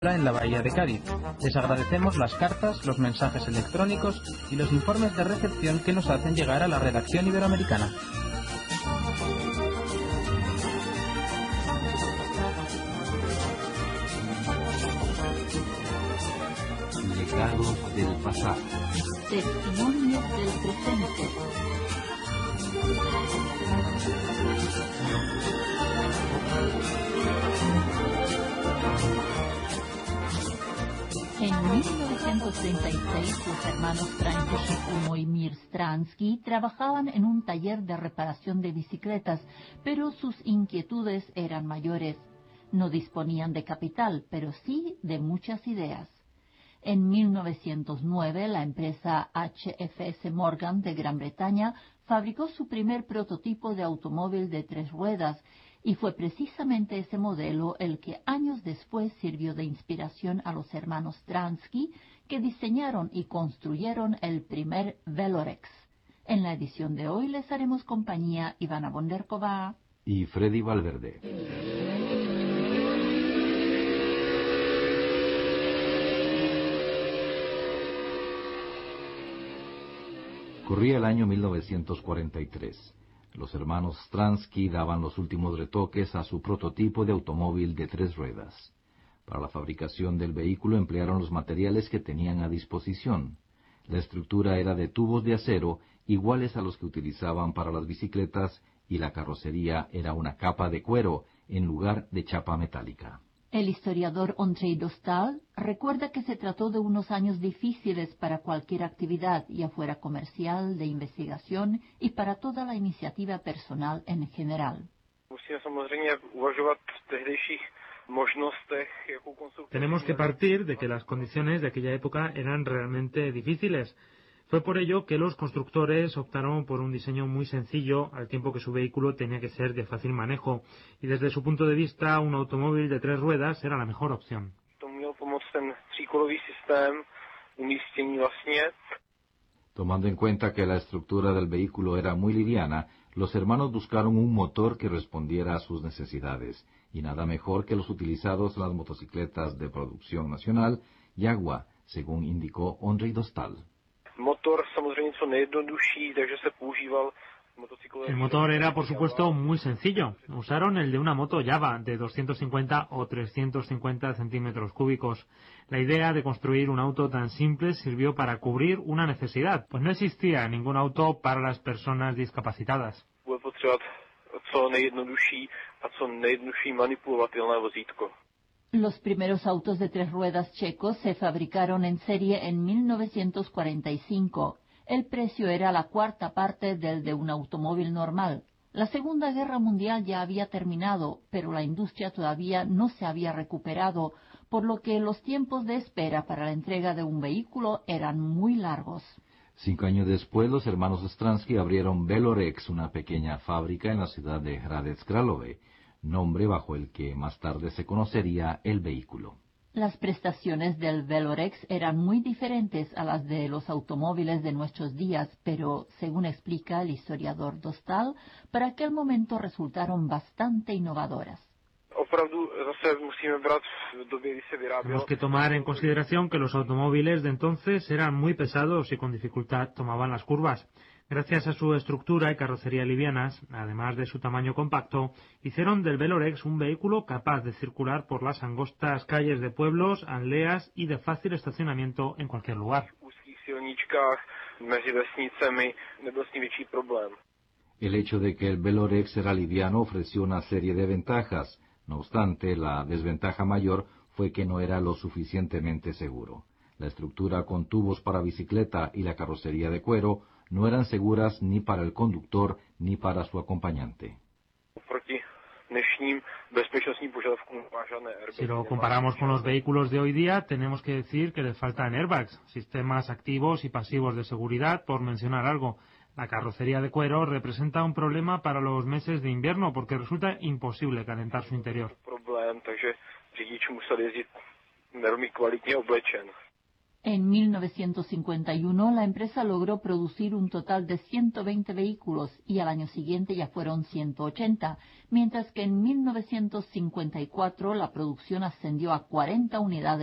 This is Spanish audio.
en la bahía de Cádiz. Les agradecemos las cartas, los mensajes electrónicos y los informes de recepción que nos hacen llegar a la redacción iberoamericana. Legados del pasado. Testimonios del presente. En 1936, los hermanos František y Mir Stransky trabajaban en un taller de reparación de bicicletas, pero sus inquietudes eran mayores. No disponían de capital, pero sí de muchas ideas. En 1909, la empresa HFS Morgan de Gran Bretaña fabricó su primer prototipo de automóvil de 3 ruedas, y fue precisamente ese modelo el que años después sirvió de inspiración a los hermanos Stransky, que diseñaron y construyeron el primer Velorex. En la edición de hoy les haremos compañía Ivana Bonderkova y Freddy Valverde. Corría el año 1943. Los hermanos Stransky daban los últimos retoques a su prototipo de automóvil de 3 ruedas. Para la fabricación del vehículo emplearon los materiales que tenían a disposición. La estructura era de tubos de acero iguales a los que utilizaban para las bicicletas y la carrocería era una capa de cuero en lugar de chapa metálica. El historiador Ondřej Dostál recuerda que se trató de unos años difíciles para cualquier actividad, ya fuera comercial, de investigación y para toda la iniciativa personal en general. Tenemos que partir de que las condiciones de aquella época eran realmente difíciles. Fue por ello que los constructores optaron por un diseño muy sencillo, al tiempo que su vehículo tenía que ser de fácil manejo, y desde su punto de vista un automóvil de 3 ruedas era la mejor opción. Tomando en cuenta que la estructura del vehículo era muy liviana, los hermanos buscaron un motor que respondiera a sus necesidades, y nada mejor que los utilizados en las motocicletas de producción nacional, Jaguar, según indicó Ondřej Dostál. El motor era, por supuesto, muy sencillo. Usaron el de una moto Java de 250 o 350 centímetros cúbicos. La idea de construir un auto tan simple sirvió para cubrir una necesidad, pues no existía ningún auto para las personas discapacitadas. Los primeros autos de 3 ruedas checos se fabricaron en serie en 1945. El precio era la 1/4 parte del de un automóvil normal. La Segunda Guerra Mundial ya había terminado, pero la industria todavía no se había recuperado, por lo que los tiempos de espera para la entrega de un vehículo eran muy largos. 5 años después, los hermanos Stransky abrieron Velorex, una pequeña fábrica en la ciudad de Hradec Králové, nombre bajo el que más tarde se conocería el vehículo. Las prestaciones del Velorex eran muy diferentes a las de los automóviles de nuestros días, pero, según explica el historiador Dostál, para aquel momento resultaron bastante innovadoras. Tenemos que tomar en consideración que los automóviles de entonces eran muy pesados y con dificultad tomaban las curvas. Gracias a su estructura y carrocería livianas, además de su tamaño compacto, hicieron del Velorex un vehículo capaz de circular por las angostas calles de pueblos, aldeas y de fácil estacionamiento en cualquier lugar. El hecho de que el Velorex era liviano ofreció una serie de ventajas. No obstante, la desventaja mayor fue que no era lo suficientemente seguro. La estructura con tubos para bicicleta y la carrocería de cuero no eran seguras ni para el conductor ni para su acompañante. Si lo comparamos con los vehículos de hoy día, tenemos que decir que les faltan airbags, sistemas activos y pasivos de seguridad, por mencionar algo. La carrocería de cuero representa un problema para los meses de invierno porque resulta imposible calentar su interior. En 1951 la empresa logró producir un total de 120 vehículos y al año siguiente ya fueron 180, mientras que en 1954 la producción ascendió a 40 unidades